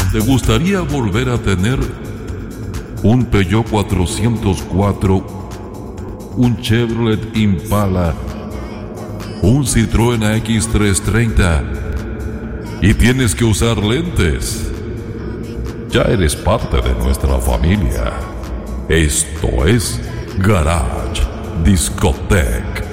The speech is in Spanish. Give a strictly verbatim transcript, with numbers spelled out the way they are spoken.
¿Te gustaría volver a tener un Peugeot cuatrocientos cuatro, un Chevrolet Impala, un Citroën A X trescientos treinta y tienes que usar lentes? Ya eres parte de nuestra familia. Esto es Garage Discotech.